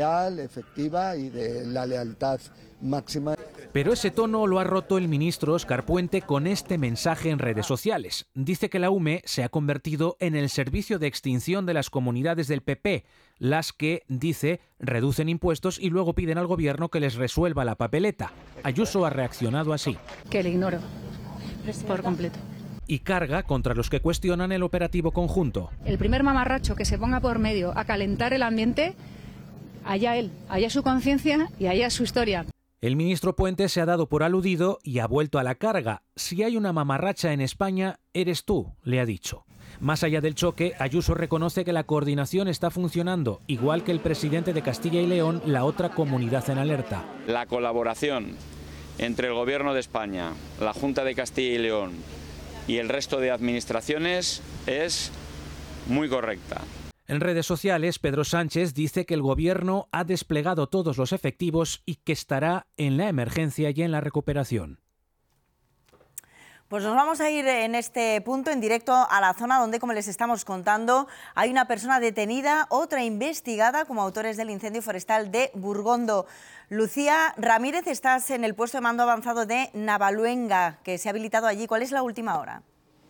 real, efectiva y de la lealtad máxima. Pero ese tono lo ha roto el ministro Óscar Puente con este mensaje en redes sociales. Dice que la UME se ha convertido en el servicio de extinción de las comunidades del PP, las que, dice, reducen impuestos y luego piden al gobierno que les resuelva la papeleta. Ayuso ha reaccionado así. Que le ignoro por completo. Y carga contra los que cuestionan el operativo conjunto. El primer mamarracho que se ponga por medio a calentar el ambiente, allá él, allá su conciencia y allá su historia. El ministro Puente se ha dado por aludido y ha vuelto a la carga. Si hay una mamarracha en España, eres tú, le ha dicho. Más allá del choque, Ayuso reconoce que la coordinación está funcionando, igual que el presidente de Castilla y León, la otra comunidad en alerta. La colaboración entre el Gobierno de España, la Junta de Castilla y León y el resto de administraciones es muy correcta. En redes sociales, Pedro Sánchez dice que el gobierno ha desplegado todos los efectivos y que estará en la emergencia y en la recuperación. Pues nos vamos a ir en este punto en directo a la zona donde, como les estamos contando, hay una persona detenida, otra investigada como autores del incendio forestal de Burgondo. Lucía Ramírez, estás en el puesto de mando avanzado de Navaluenga, que se ha habilitado allí. ¿Cuál es la última hora?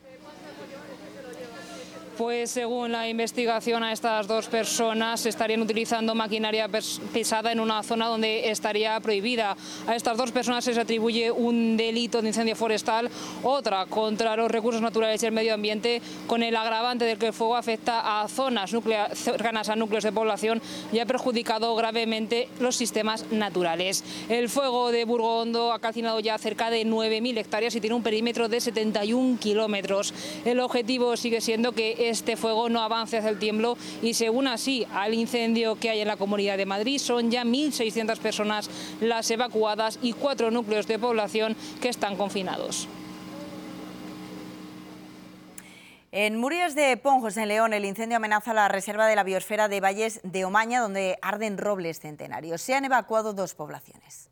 Pues según la investigación, a estas dos personas estarían utilizando maquinaria pesada en una zona donde estaría prohibida. A estas dos personas se les atribuye un delito de incendio forestal, otra contra los recursos naturales y el medio ambiente, con el agravante de que el fuego afecta a zonas cercanas a núcleos de población y ha perjudicado gravemente los sistemas naturales. El fuego de Burgondo ha calcinado ya cerca de 9.000 hectáreas y tiene un perímetro de 71 kilómetros. El objetivo sigue siendo que este fuego no avance hacia el tiemblo y se una así al incendio que hay en la Comunidad de Madrid. Son ya 1.600 personas las evacuadas y 4 núcleos de población que están confinados. En Murias de Ponjos, en León, el incendio amenaza la reserva de la biosfera de Valles de Omaña, donde arden robles centenarios. Se han evacuado 2 poblaciones.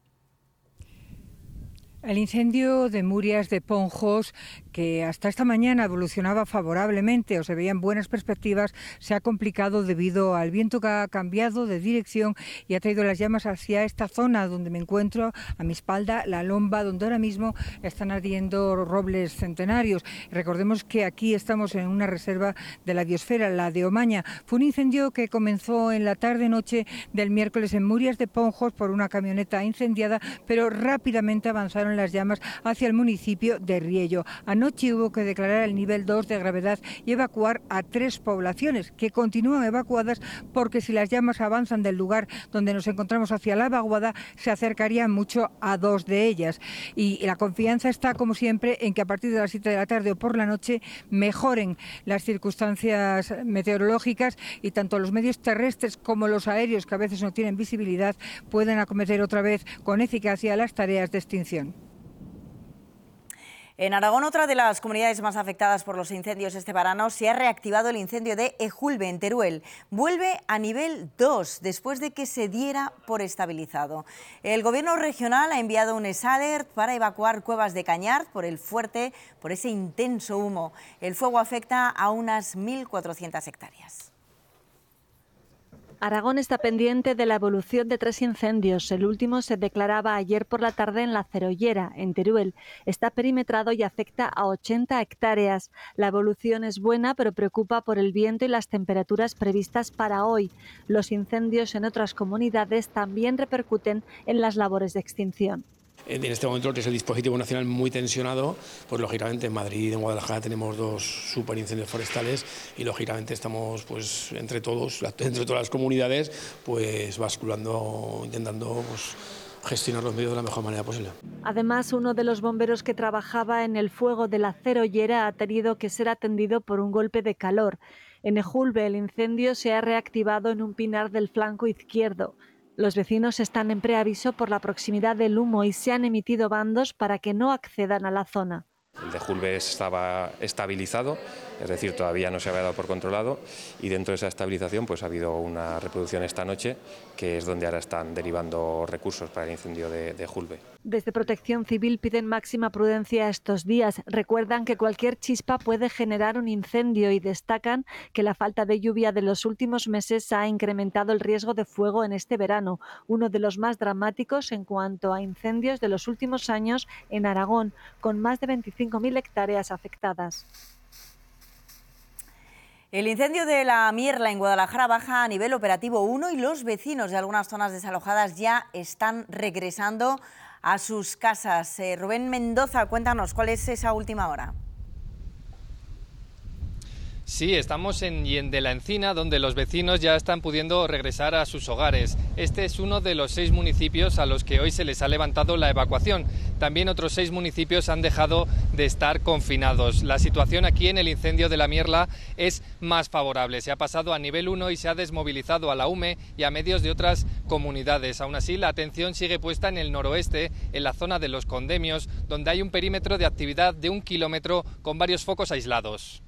El incendio de Murias de Ponjos, que hasta esta mañana evolucionaba favorablemente o se veían buenas perspectivas, se ha complicado debido al viento que ha cambiado de dirección y ha traído las llamas hacia esta zona donde me encuentro, a mi espalda, La Lomba, donde ahora mismo están ardiendo robles centenarios. Recordemos que aquí estamos en una reserva de la biosfera, la de Omaña. Fue un incendio que comenzó en la tarde-noche del miércoles en Murias de Ponjos por una camioneta incendiada, pero rápidamente avanzaron las llamas hacia el municipio de Riello. Anoche hubo que declarar el nivel 2 de gravedad y evacuar a 3 poblaciones que continúan evacuadas porque si las llamas avanzan del lugar donde nos encontramos hacia la vaguada, se acercarían mucho a 2 de ellas. Y la confianza está, como siempre, en que a partir de las 7 de la tarde o por la noche mejoren las circunstancias meteorológicas y tanto los medios terrestres como los aéreos, que a veces no tienen visibilidad, puedan acometer otra vez con eficacia las tareas de extinción. En Aragón, otra de las comunidades más afectadas por los incendios este verano, se ha reactivado el incendio de Ejulbe, en Teruel. Vuelve a nivel 2 después de que se diera por estabilizado. El gobierno regional ha enviado un S-Alert para evacuar Cuevas de Cañar por ese intenso humo. El fuego afecta a unas 1.400 hectáreas. Aragón está pendiente de la evolución de 3 incendios. El último se declaraba ayer por la tarde en La Cerollera, en Teruel. Está perimetrado y afecta a 80 hectáreas. La evolución es buena, pero preocupa por el viento y las temperaturas previstas para hoy. Los incendios en otras comunidades también repercuten en las labores de extinción. En este momento, que es el dispositivo nacional muy tensionado, pues lógicamente en Madrid y en Guadalajara tenemos 2 superincendios forestales y lógicamente estamos pues entre todas las comunidades pues basculando, intentando pues gestionar los medios de la mejor manera posible. Además, uno de los bomberos que trabajaba en el fuego de La Cerollera ha tenido que ser atendido por un golpe de calor. En Ejulbe el incendio se ha reactivado en un pinar del flanco izquierdo. Los vecinos están en preaviso por la proximidad del humo y se han emitido bandos para que no accedan a la zona. El de Ejulbe estaba estabilizado es decir, todavía no se había dado por controlado, y dentro de esa estabilización pues ha habido una reproducción esta noche, que es donde ahora están derivando recursos para el incendio de Julbe. Desde Protección Civil piden máxima prudencia estos días. Recuerdan que cualquier chispa puede generar un incendio y destacan que la falta de lluvia de los últimos meses ha incrementado el riesgo de fuego en este verano, uno de los más dramáticos en cuanto a incendios de los últimos años en Aragón, con más de 25.000 hectáreas afectadas. El incendio de la Mierla en Guadalajara baja a nivel operativo 1 y los vecinos de algunas zonas desalojadas ya están regresando a sus casas. Rubén Mendoza, cuéntanos, ¿cuál es esa última hora? Sí, estamos en Hien de la Encina, donde los vecinos ya están pudiendo regresar a sus hogares. Este es uno de los 6 municipios a los que hoy se les ha levantado la evacuación. También otros 6 municipios han dejado de estar confinados. La situación aquí en el incendio de la Mierla es más favorable. Se ha pasado a nivel 1 y se ha desmovilizado a la UME y a medios de otras comunidades. Aún así, la atención sigue puesta en el noroeste, en la zona de los Condemios, donde hay un perímetro de actividad de 1 kilómetro con varios focos aislados.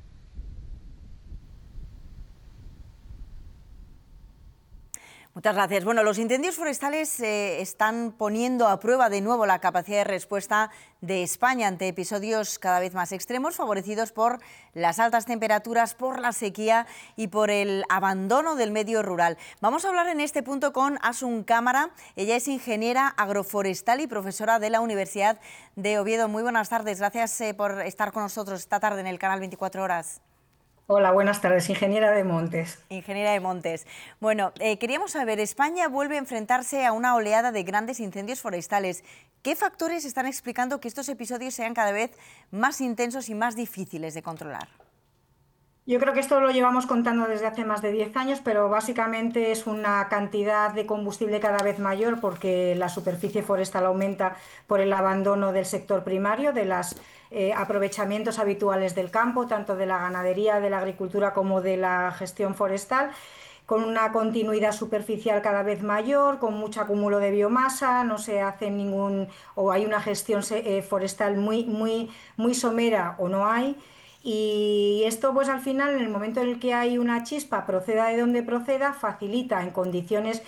Muchas gracias. Bueno, los incendios forestales están poniendo a prueba de nuevo la capacidad de respuesta de España ante episodios cada vez más extremos, favorecidos por las altas temperaturas, por la sequía y por el abandono del medio rural. Vamos a hablar en este punto con Asun Cámara. Ella es ingeniera agroforestal y profesora de la Universidad de Oviedo. Muy buenas tardes. Gracias por estar con nosotros esta tarde en el canal 24 Horas. Hola, buenas tardes, ingeniera de montes. Ingeniera de montes. Bueno, queríamos saber, España vuelve a enfrentarse a una oleada de grandes incendios forestales. ¿Qué factores están explicando que estos episodios sean cada vez más intensos y más difíciles de controlar? Yo creo que esto lo llevamos contando desde hace más de 10 años, pero básicamente es una cantidad de combustible cada vez mayor porque la superficie forestal aumenta por el abandono del sector primario, de los aprovechamientos habituales del campo, tanto de la ganadería, de la agricultura como de la gestión forestal, con una continuidad superficial cada vez mayor, con mucho acúmulo de biomasa, no se hace hay una gestión forestal muy somera o no hay. Y esto pues al final, en el momento en el que hay una chispa, proceda de donde proceda, facilita en condiciones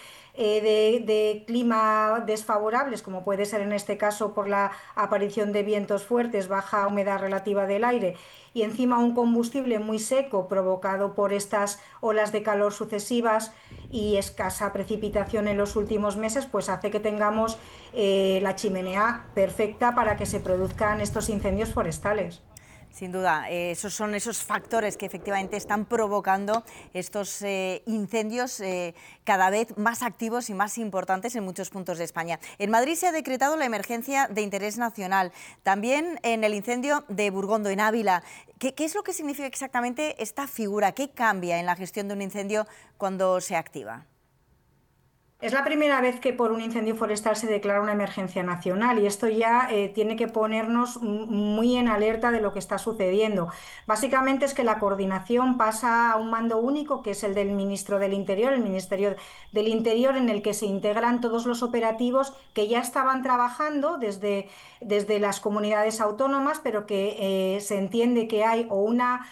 de clima desfavorables, como puede ser en este caso por la aparición de vientos fuertes, baja humedad relativa del aire y encima un combustible muy seco provocado por estas olas de calor sucesivas y escasa precipitación en los últimos meses, pues hace que tengamos la chimenea perfecta para que se produzcan estos incendios forestales. Sin duda, esos son esos factores que efectivamente están provocando estos incendios cada vez más activos y más importantes en muchos puntos de España. En Madrid se ha decretado la emergencia de interés nacional, también en el incendio de Burgondo, en Ávila. ¿Qué es lo que significa exactamente esta figura? ¿Qué cambia en la gestión de un incendio cuando se activa? Es la primera vez que por un incendio forestal se declara una emergencia nacional y esto ya tiene que ponernos muy en alerta de lo que está sucediendo. Básicamente es que la coordinación pasa a un mando único, que es el del Ministro del Interior, el Ministerio del Interior, en el que se integran todos los operativos que ya estaban trabajando desde las comunidades autónomas, pero que se entiende que hay o una...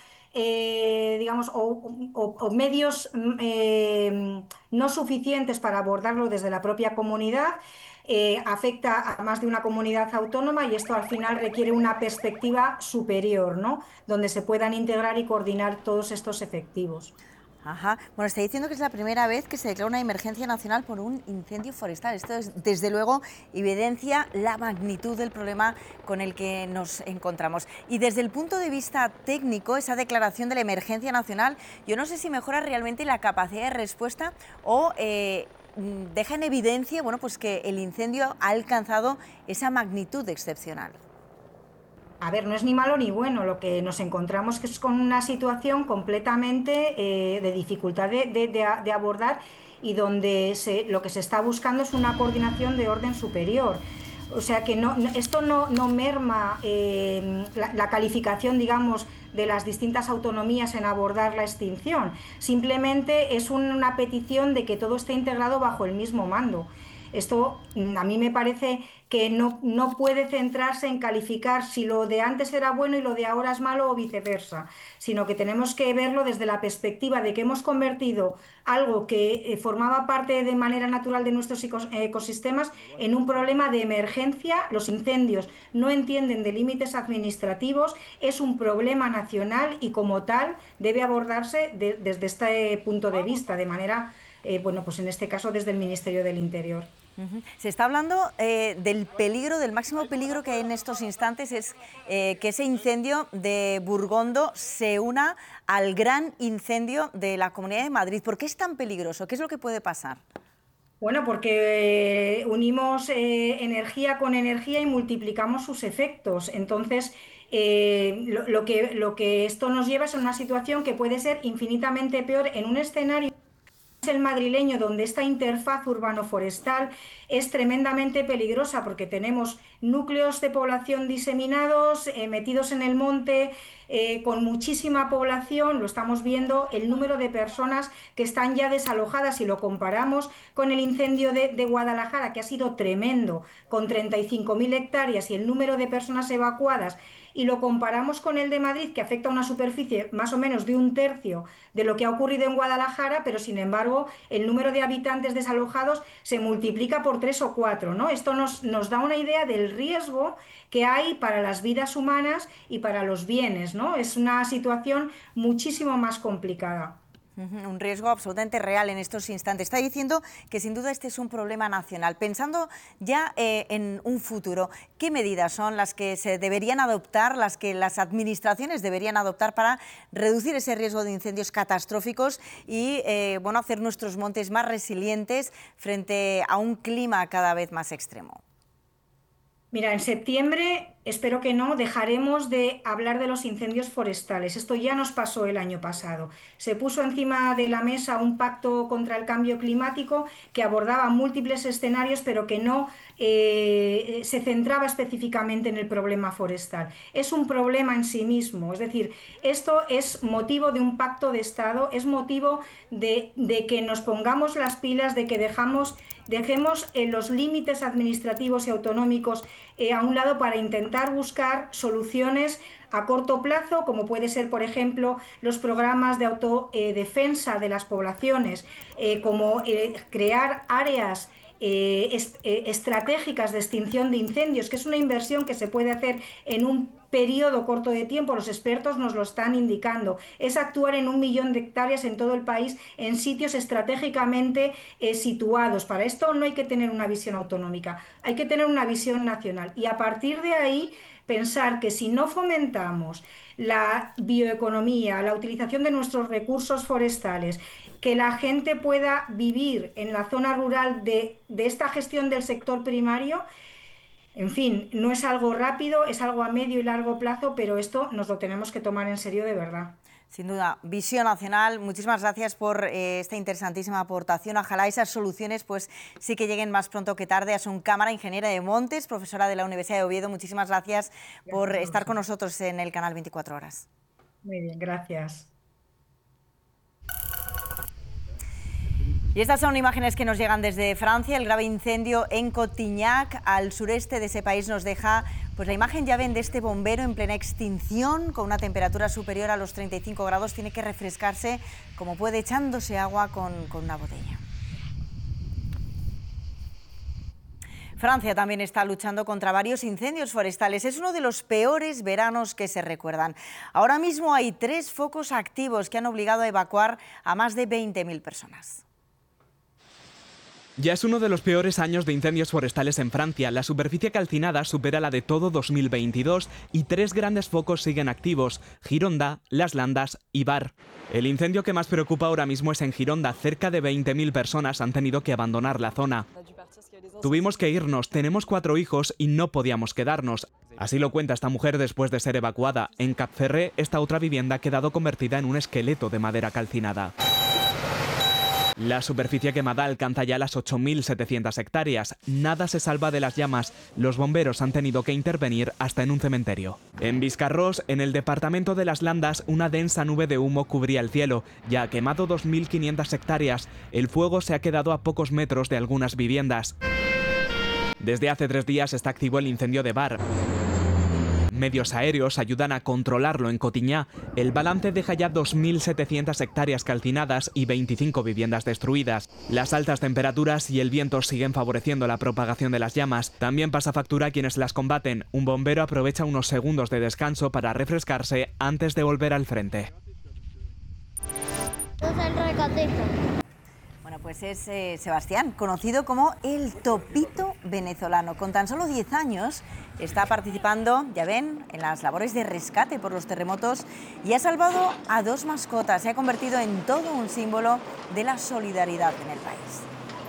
o medios no suficientes para abordarlo desde la propia comunidad, afecta a más de una comunidad autónoma y esto al final requiere una perspectiva superior, ¿no? Donde se puedan integrar y coordinar todos estos efectivos. Ajá. Bueno, está diciendo que es la primera vez que se declara una emergencia nacional por un incendio forestal. Esto es, desde luego, evidencia la magnitud del problema con el que nos encontramos. Y desde el punto de vista técnico, esa declaración de la emergencia nacional, yo no sé si mejora realmente la capacidad de respuesta o deja en evidencia, bueno, pues que el incendio ha alcanzado esa magnitud excepcional. A ver, no es ni malo ni bueno, lo que nos encontramos es con una situación completamente de dificultad de abordar y donde lo que se está buscando es una coordinación de orden superior. O sea que esto no merma la calificación, digamos, de las distintas autonomías en abordar la extinción. Simplemente es una petición de que todo esté integrado bajo el mismo mando. Esto a mí me parece que no puede centrarse en calificar si lo de antes era bueno y lo de ahora es malo o viceversa, sino que tenemos que verlo desde la perspectiva de que hemos convertido algo que formaba parte de manera natural de nuestros ecosistemas en un problema de emergencia. Los incendios no entienden de límites administrativos, es un problema nacional y como tal debe abordarse desde este punto de vista, de manera, bueno, pues en este caso desde el Ministerio del Interior. Se está hablando del peligro, del máximo peligro que hay en estos instantes, es que ese incendio de Burgondo se una al gran incendio de la Comunidad de Madrid. ¿Por qué es tan peligroso? ¿Qué es lo que puede pasar? Bueno, porque unimos energía con energía y multiplicamos sus efectos. Entonces, lo que esto nos lleva es a una situación que puede ser infinitamente peor en un escenario el madrileño, donde esta interfaz urbano-forestal es tremendamente peligrosa porque tenemos núcleos de población diseminados, metidos en el monte, con muchísima población. Lo estamos viendo, el número de personas que están ya desalojadas, si lo comparamos con el incendio de Guadalajara, que ha sido tremendo, con 35.000 hectáreas, y el número de personas evacuadas, y lo comparamos con el de Madrid, que afecta a una superficie más o menos de 1/3 de lo que ha ocurrido en Guadalajara, pero sin embargo el número de habitantes desalojados se multiplica por 3 o 4, ¿no? Esto nos da una idea del riesgo que hay para las vidas humanas y para los bienes, ¿no? Es una situación muchísimo más complicada. Un riesgo absolutamente real en estos instantes. Está diciendo que sin duda este es un problema nacional. Pensando ya en un futuro, ¿qué medidas son las que se deberían adoptar, las que las administraciones deberían adoptar para reducir ese riesgo de incendios catastróficos y bueno, hacer nuestros montes más resilientes frente a un clima cada vez más extremo? Mira, en septiembre, espero que no, dejaremos de hablar de los incendios forestales. Esto ya nos pasó el año pasado. Se puso encima de la mesa un pacto contra el cambio climático que abordaba múltiples escenarios, pero que no se centraba específicamente en el problema forestal. Es un problema en sí mismo, es decir, esto es motivo de un pacto de Estado, es motivo de que nos pongamos las pilas, de que dejemos los límites administrativos y autonómicos a un lado para intentar buscar soluciones a corto plazo, como puede ser, por ejemplo, los programas de autodefensa de las poblaciones, como crear áreas estratégicas de extinción de incendios, que es una inversión que se puede hacer en un periodo corto de tiempo. Los expertos nos lo están indicando. Es actuar en 1 millón de hectáreas en todo el país, en sitios estratégicamente situados. Para esto no hay que tener una visión autonómica, hay que tener una visión nacional. Y a partir de ahí, pensar que si no fomentamos la bioeconomía, la utilización de nuestros recursos forestales, que la gente pueda vivir en la zona rural de esta gestión del sector primario, en fin, no es algo rápido, es algo a medio y largo plazo, pero esto nos lo tenemos que tomar en serio de verdad. Sin duda, visión nacional. Muchísimas gracias por esta interesantísima aportación. Ojalá esas soluciones pues sí que lleguen más pronto que tarde. Asun Cámara, ingeniera de montes, profesora de la Universidad de Oviedo. Muchísimas gracias por estar con nosotros en el canal 24 Horas. Muy bien, gracias. Y estas son imágenes que nos llegan desde Francia. El grave incendio en Cotignac, al sureste de ese país, nos deja pues la imagen, ya ven, de este bombero en plena extinción, con una temperatura superior a los 35 grados. Tiene que refrescarse como puede, echándose agua con una botella. Francia también está luchando contra varios incendios forestales. Es uno de los peores veranos que se recuerdan. Ahora mismo hay 3 focos activos que han obligado a evacuar a más de 20.000 personas. Ya es uno de los peores años de incendios forestales en Francia. La superficie calcinada supera la de todo 2022 y 3 grandes focos siguen activos: Gironda, Las Landas y Var. El incendio que más preocupa ahora mismo es en Gironda. Cerca de 20.000 personas han tenido que abandonar la zona. Tuvimos que irnos, tenemos 4 hijos y no podíamos quedarnos. Así lo cuenta esta mujer después de ser evacuada. En Cap-Ferré, esta otra vivienda ha quedado convertida en un esqueleto de madera calcinada. La superficie quemada alcanza ya las 8.700 hectáreas. Nada se salva de las llamas. Los bomberos han tenido que intervenir hasta en un cementerio. En Viscarrós, en el departamento de Las Landas, una densa nube de humo cubría el cielo. Ya ha quemado 2.500 hectáreas. El fuego se ha quedado a pocos metros de algunas viviendas. Desde hace 3 días está activo el incendio de Bar. Medios aéreos ayudan a controlarlo en Cotiñá. El balance deja ya 2.700 hectáreas calcinadas y 25 viviendas destruidas. Las altas temperaturas y el viento siguen favoreciendo la propagación de las llamas. También pasa factura a quienes las combaten. Un bombero aprovecha unos segundos de descanso para refrescarse antes de volver al frente. Bueno, pues es Sebastián, conocido como el Topito venezolano. Con tan solo 10 años está participando, ya ven, en las labores de rescate por los terremotos y ha salvado a 2 mascotas. Se ha convertido en todo un símbolo de la solidaridad en el país.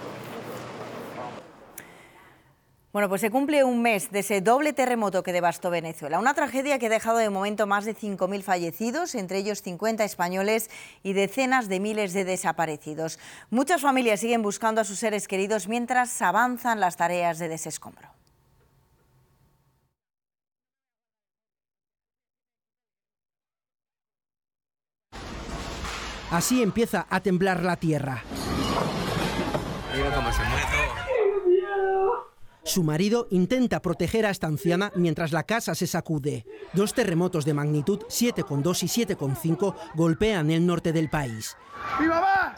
Bueno, pues se cumple un mes de ese doble terremoto que devastó Venezuela. Una tragedia que ha dejado de momento más de 5.000 fallecidos, entre ellos 50 españoles y decenas de miles de desaparecidos. Muchas familias siguen buscando a sus seres queridos mientras avanzan las tareas de desescombro. Así empieza a temblar la tierra. Mira cómo se mueve todo. Su marido intenta proteger a esta anciana mientras la casa se sacude. 2 terremotos de magnitud 7,2 y 7,5 golpean el norte del país. ¡Mi mamá!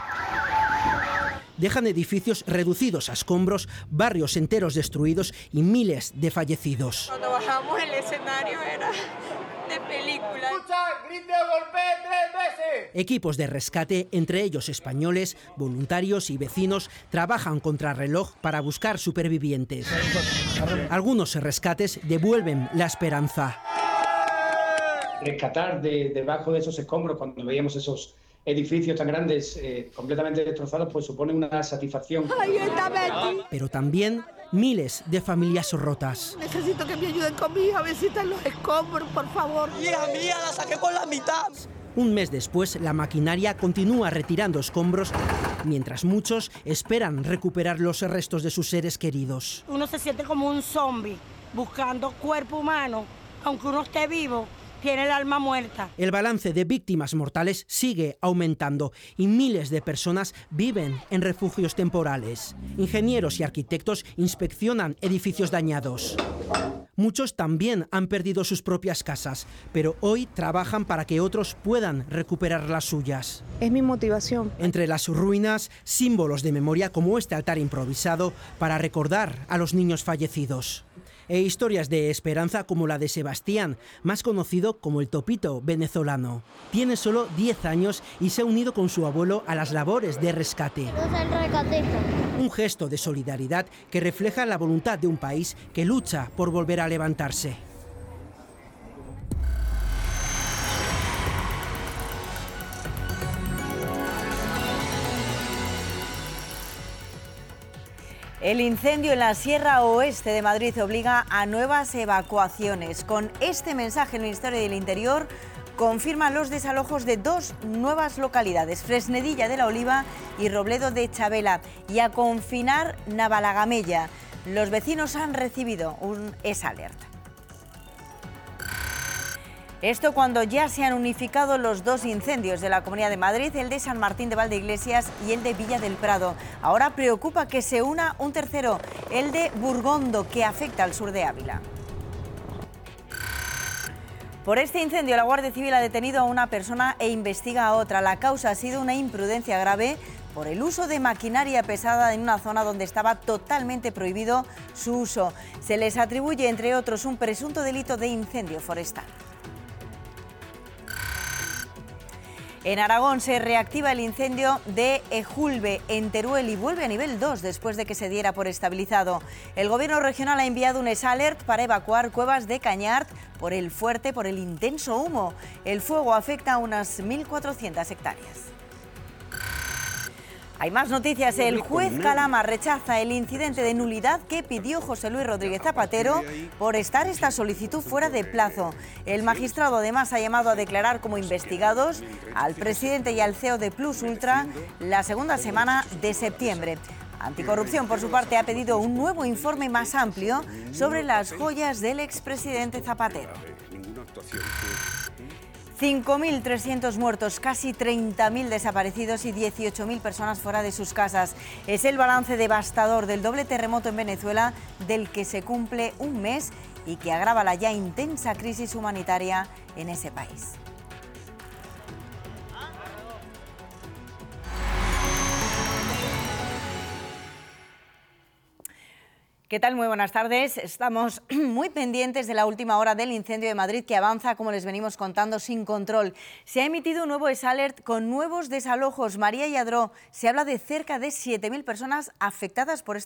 Dejan edificios reducidos a escombros, barrios enteros destruidos y miles de fallecidos. Cuando bajamos el escenario era de película. ¡Escucha! ¡Grite, golpee 3 veces! Equipos de rescate, entre ellos españoles, voluntarios y vecinos, trabajan contrarreloj para buscar supervivientes. Algunos rescates devuelven la esperanza. Rescatar debajo de esos escombros, cuando veíamos esos edificios tan grandes completamente destrozados, pues supone una satisfacción. Pero también miles de familias rotas. Necesito que me ayuden con mi hija, a ver si están los escombros, por favor. Hija mía, la saqué por la mitad. Un mes después, la maquinaria continúa retirando escombros, mientras muchos esperan recuperar los restos de sus seres queridos. Uno se siente como un zombie, buscando cuerpo humano, aunque uno esté vivo. Tiene el alma muerta. El balance de víctimas mortales sigue aumentando y miles de personas viven en refugios temporales. Ingenieros y arquitectos inspeccionan edificios dañados. Muchos también han perdido sus propias casas, pero hoy trabajan para que otros puedan recuperar las suyas. Es mi motivación. Entre las ruinas, símbolos de memoria como este altar improvisado para recordar a los niños fallecidos. E historias de esperanza como la de Sebastián, más conocido como el Topito venezolano. Tiene solo 10 años y se ha unido con su abuelo a las labores de rescate. Un gesto de solidaridad que refleja la voluntad de un país que lucha por volver a levantarse. El incendio en la Sierra Oeste de Madrid obliga a nuevas evacuaciones. Con este mensaje, el Ministerio del Interior confirma los desalojos de 2 nuevas localidades, Fresnedilla de la Oliva y Robledo de Chabela, y a confinar Navalagamella. Los vecinos han recibido un S-Alert. Esto cuando ya se han unificado los 2 incendios de la Comunidad de Madrid, el de San Martín de Valdeiglesias y el de Villa del Prado. Ahora preocupa que se una un tercero, el de Burgondo, que afecta al sur de Ávila. Por este incendio, la Guardia Civil ha detenido a una persona e investiga a otra. La causa ha sido una imprudencia grave por el uso de maquinaria pesada en una zona donde estaba totalmente prohibido su uso. Se les atribuye, entre otros, un presunto delito de incendio forestal. En Aragón se reactiva el incendio de Ejulbe en Teruel y vuelve a nivel 2 después de que se diera por estabilizado. El gobierno regional ha enviado un S-Alert para evacuar Cuevas de Cañart por el intenso humo. El fuego afecta a unas 1.400 hectáreas. Hay más noticias. El juez Calama rechaza el incidente de nulidad que pidió José Luis Rodríguez Zapatero por estar esta solicitud fuera de plazo. El magistrado además ha llamado a declarar como investigados al presidente y al CEO de Plus Ultra la segunda semana de septiembre. Anticorrupción, por su parte, ha pedido un nuevo informe más amplio sobre las joyas del expresidente Zapatero. 5.300 muertos, casi 30.000 desaparecidos y 18.000 personas fuera de sus casas. Es el balance devastador del doble terremoto en Venezuela, del que se cumple un mes y que agrava la ya intensa crisis humanitaria en ese país. ¿Qué tal? Muy buenas tardes. Estamos muy pendientes de la última hora del incendio de Madrid, que avanza, como les venimos contando, sin control. Se ha emitido un nuevo alert con nuevos desalojos. María Lladró, se habla de cerca de 7.000 personas afectadas por esta